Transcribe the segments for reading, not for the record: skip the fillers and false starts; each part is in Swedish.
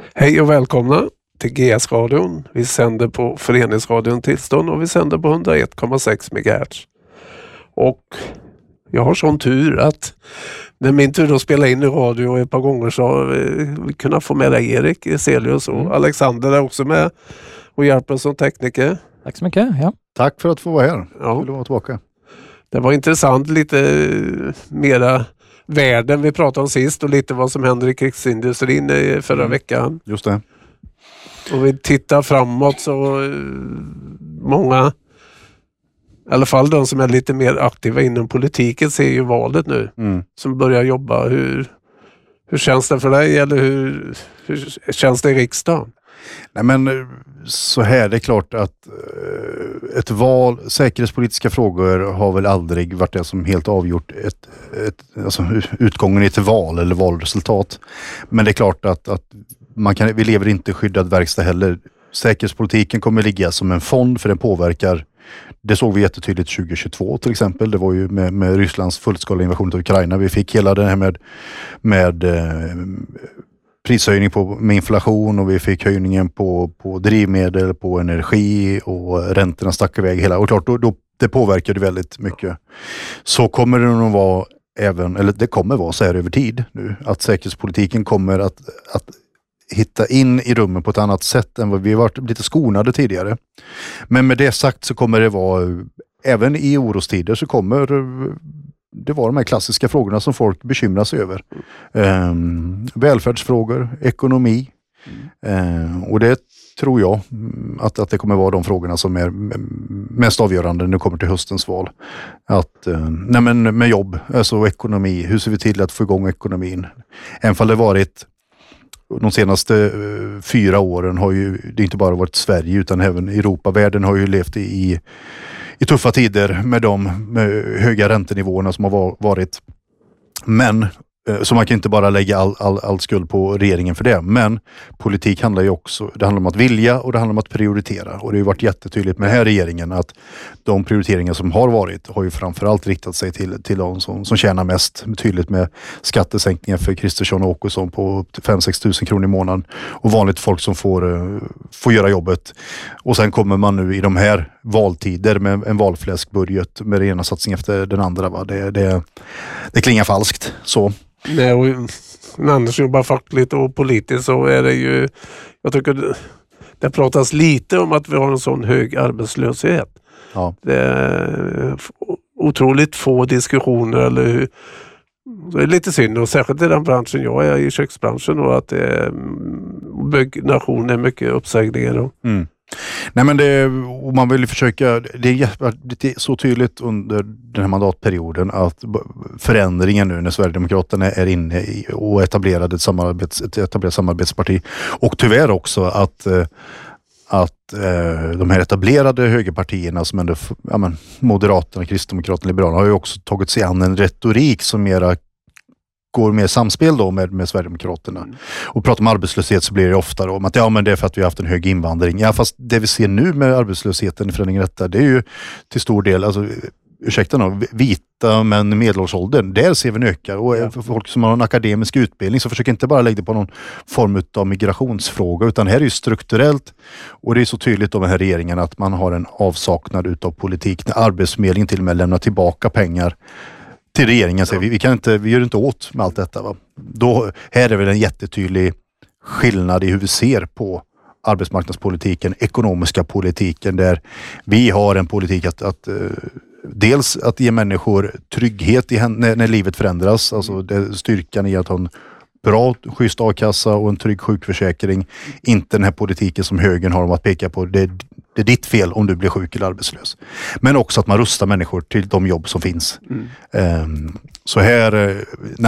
Hej och välkomna till GS-radion. Vi sänder på Föreningsradion Tillstånd och vi sänder på 101,6 MHz. Och jag har sån tur att när min tur att spela in i radio ett par gånger så har vi kunnat få med dig Erik Eselius och Alexander är också med och hjälper som tekniker. Tack så mycket. Ja. Tack för att få vara här. Ja. Vill vara tillbaka. Det var intressant, lite mera världen vi pratade om sist och lite vad som händer i krigsindustrin förra veckan. Just det. Och vi tittar framåt så många, i alla fall de som är lite mer aktiva inom politiken, ser ju valet nu. Som börjar jobba. Hur känns det för dig eller hur känns det i riksdagen? Nej, men så här, det är klart att ett val, säkerhetspolitiska frågor har väl aldrig varit det som helt avgjort alltså utgången i ett val eller valresultat. Men det är klart att vi lever inte i skyddad verkstad heller. Säkerhetspolitiken kommer ligga som en fond för den påverkar. Det såg vi jättetydligt 2022 till exempel. Det var ju med Rysslands fullskaliga invasion av Ukraina. Vi fick hela det här med prishöjning med inflation och vi fick höjningen på drivmedel, på energi och räntorna stack iväg hela. Och klart, då det påverkade väldigt mycket. Så kommer det nog vara det kommer vara så här över tid nu. Att säkerhetspolitiken kommer att hitta in i rummen på ett annat sätt än vad vi varit lite skonade tidigare. Men med det sagt så kommer det vara, även i orostider så kommer det vara de här klassiska frågorna som folk bekymrar sig över. Välfärdsfrågor, ekonomi. Och det tror jag att det kommer vara de frågorna som är mest avgörande när det kommer till höstens val. Med jobb, alltså ekonomi. Hur ser vi till att få igång ekonomin? Även fall det varit de senaste 4 åren har ju det inte bara varit Sverige utan även Europa. Världen har ju levt i tuffa tider med de höga räntenivåerna som har varit. Men så man kan inte bara lägga all skuld på regeringen för det. Men politik handlar ju också, det handlar om att vilja och det handlar om att prioritera. Och det har ju varit jättetydligt med den här regeringen att de prioriteringar som har varit har ju framförallt riktat sig till de som tjänar mest. Tydligt med skattesänkningar för Kristersson och Åkesson på 5-6 tusen kronor i månaden. Och vanligt folk som får göra jobbet. Och sen kommer man nu i de här valtider med en valfläskbudget med den ena satsning efter den andra. Va? Det klingar falskt så. Nej, och när Anders jobbar fackligt och politiskt så är det ju, jag tycker det pratas lite om att vi har en sån hög arbetslöshet. Ja. Det är otroligt få diskussioner eller hur. Det är lite synd och särskilt i den branschen jag är i, köksbranschen, och att byggnation är mycket uppsägningar. Nej, men man vill försöka, det är så tydligt under den här mandatperioden att förändringen nu när Sverigedemokraterna är inne och etablerade ett etablerat samarbetsparti, och tyvärr också att de här etablerade högerpartierna som ändå, Moderaterna, Kristdemokraterna, Liberalerna har ju också tagit sig an en retorik som går mer samspel då med Sverigedemokraterna. Och pratar om arbetslöshet så blir det ofta då om att men det är för att vi har haft en hög invandring. Ja, fast det vi ser nu med arbetslösheten i förändringen detta, det är ju till stor del, alltså vita men medelårsåldern, där ser vi en öka. Och för folk som har en akademisk utbildning så försöker inte bara lägga det på någon form av migrationsfråga, utan här är ju strukturellt, och det är så tydligt av den här regeringen att man har en avsaknad utav politik när Arbetsförmedlingen till och med lämnar tillbaka pengar till regeringen. Så vi gör inte åt med allt detta. Va? Här är väl en jättetydlig skillnad i hur vi ser på arbetsmarknadspolitiken, ekonomiska politiken, där vi har en politik att dels att ge människor trygghet när livet förändras, alltså styrkan i att ha en bra, schysst a-kassa och en trygg sjukförsäkring. Inte den här politiken som högern har om att peka på det är ditt fel om du blir sjuk eller arbetslös. Men också att man rustar människor till de jobb som finns. Så här,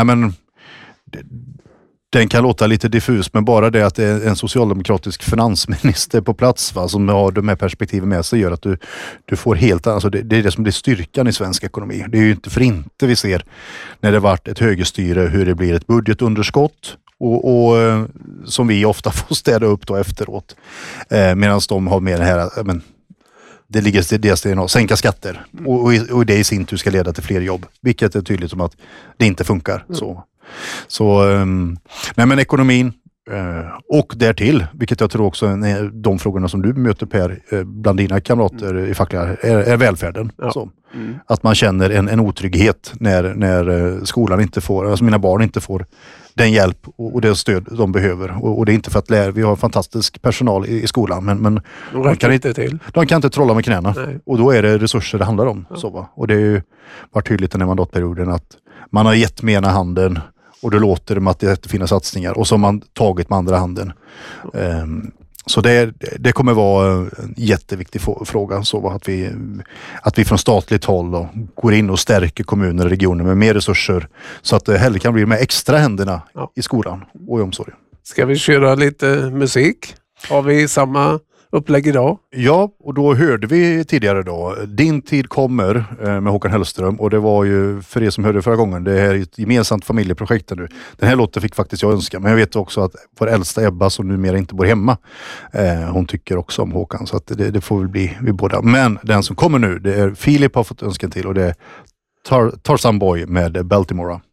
den kan låta lite diffus, men bara det att det är en socialdemokratisk finansminister på plats, va, som har de här perspektiven med sig, gör att du får helt, alltså det är det som blir styrkan i svensk ekonomi. Det är ju inte för inte vi ser när det varit ett högerstyre hur det blir ett budgetunderskott och som vi ofta får städa upp då efteråt. Medan de har med det här, det ligger deras DNA, sänka skatter och det i sin tur ska leda till fler jobb, vilket är tydligt som att det inte funkar så. Så nej, men ekonomin, Och därtill, vilket jag tror också är de frågorna som du möter Per bland dina kamrater i fackliga är välfärden. Ja. Så. Att man känner en otrygghet när skolan inte får, alltså mina barn inte får den hjälp och det stöd de behöver. Och det är inte för att vi har fantastisk personal i skolan, men de kan inte till. De kan inte trolla med knäna. Nej. Och då är det resurser det handlar om. Ja. Så, va? Och det är ju varit tydligt den här mandatperioden att man har gett med ena handen och då låter det med att det är jättefina satsningar och så har man tagit med andra handen. Så det kommer vara en jätteviktig fråga, så att vi från statligt håll då går in och stärker kommuner och regioner med mer resurser så att det hellre kan bli de här extra händerna i skolan och i omsorgen. Ska vi köra lite musik? Har vi samma upplägg idag? Ja, och då hörde vi tidigare då Din tid kommer med Håkan Hellström, och det var ju för er som hörde förra gången, det här är ett gemensamt familjeprojekt nu. Den här låten fick faktiskt jag önska, men jag vet också att vår äldsta Ebba som numera inte bor hemma, hon tycker också om Håkan, så att det får väl bli vi båda. Men den som kommer nu, det är Filip har fått önskan till, och det är Tarzan Boy med Baltimore.